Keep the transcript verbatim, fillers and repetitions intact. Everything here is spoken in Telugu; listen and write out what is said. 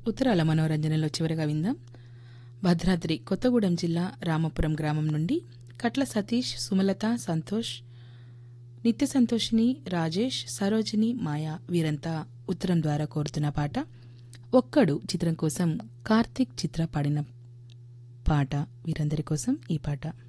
ఉత్తరాల మనోరంజనలో చివరగా విందాం. భద్రాద్రి కొత్తగూడెం జిల్లా రామపురం గ్రామం నుండి కట్ల సతీష్, సుమలత, సంతోష్, నిత్య సంతోషిని, రాజేష్, సరోజిని, మాయా వీరంతా ఉత్తరం ద్వారా కోరుతున్న పాట ఒక్కడు చిత్రం కోసం కార్తీక్ చిత్ర పాడిన పాట. వీరందరి కోసం ఈ పాట.